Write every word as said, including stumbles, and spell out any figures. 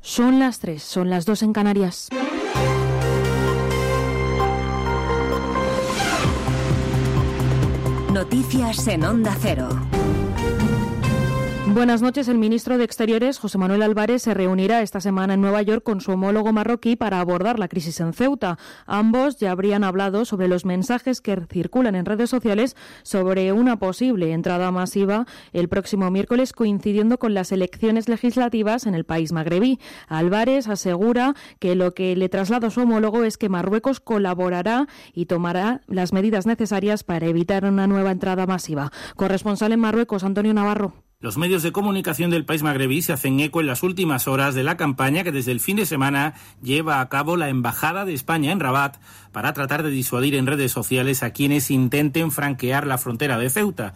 Son las tres, son las dos en Canarias. Noticias en Onda Cero. Buenas noches. El ministro de Exteriores, José Manuel Álvarez, se reunirá esta semana en Nueva York con su homólogo marroquí para abordar la crisis en Ceuta. Ambos ya habrían hablado sobre los mensajes que circulan en redes sociales sobre una posible entrada masiva el próximo miércoles, coincidiendo con las elecciones legislativas en el país magrebí. Álvarez asegura que lo que le traslada a su homólogo es que Marruecos colaborará y tomará las medidas necesarias para evitar una nueva entrada masiva. Corresponsal en Marruecos, Antonio Navarro. Los medios de comunicación del país magrebí se hacen eco en las últimas horas de la campaña que desde el fin de semana lleva a cabo la Embajada de España en Rabat para tratar de disuadir en redes sociales a quienes intenten franquear la frontera de Ceuta.